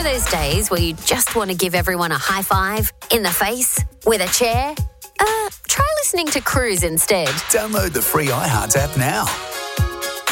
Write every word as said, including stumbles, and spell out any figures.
those days where you just want to give everyone a high five, in the face, with a chair? Uh, try listening to Cruise instead. Download the free iHeart app now.